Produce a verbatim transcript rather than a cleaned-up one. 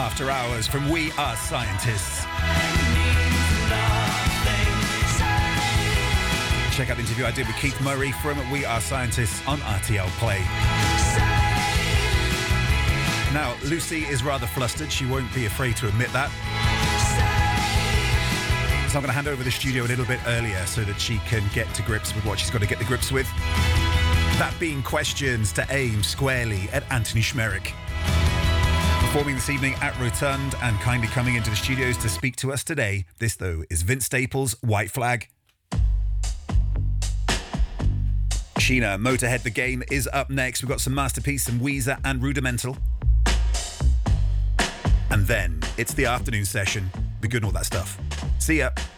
After Hours from We Are Scientists. Check out the interview I did with Keith Murray from We Are Scientists on R T L Play. Now, Lucy is rather flustered. She won't be afraid to admit that. So I'm going to hand over the studio a little bit earlier so that she can get to grips with what she's got to get to grips with. That being questions to aim squarely at Anthony Schmerick. Performing this evening at Rotund and kindly coming into the studios to speak to us today. This, though, is Vince Staples' White Flag. Sheena, Motorhead The Game is up next. We've got some Masterpiece, some Weezer and Rudimental. And then it's the afternoon session. Be good and all that stuff. See ya.